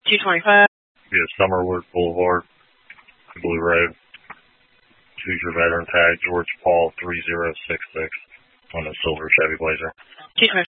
225. Yeah, Summerwood Boulevard, Blue Road. Choose your veteran tag, George Paul 3066 on a silver Chevy Blazer. 225.